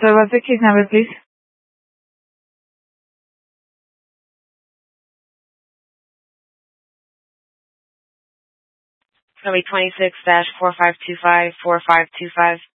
So what's the case number, please? It's going to be 26-4525-4525.